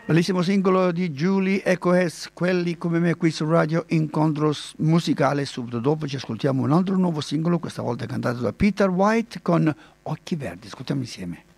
Bellissimo singolo di Julie Ecohes, quelli come me qui su Radio Incontro Musicale. Subito dopo ci ascoltiamo un altro nuovo singolo, questa volta cantato da Peter White con Occhi Verdi. Ascoltiamo insieme.